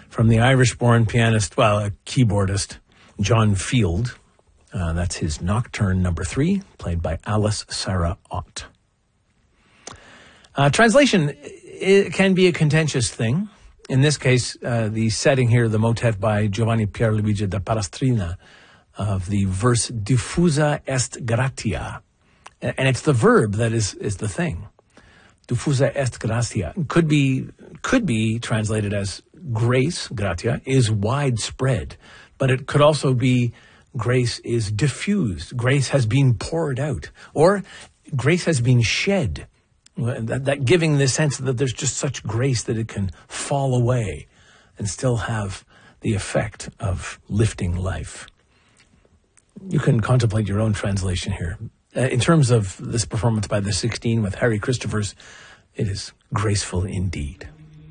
from the Irish-born pianist, a keyboardist, John Field. That's his Nocturne number 3, played by Alice Sarah Ott. Translation can be a contentious thing. In this case, the setting here, the motet by Giovanni Pierluigi da Palestrina of the verse diffusa est gratia. And it's the verb that is the thing. Diffusa est gratia could be translated as grace, gratia, is widespread. But it could also be grace is diffused. Grace has been poured out. Or grace has been shed. That giving the sense that there's just such grace that it can fall away and still have the effect of lifting life. You can contemplate your own translation here. In terms of this performance by the 16 with Harry Christophers, it is graceful indeed.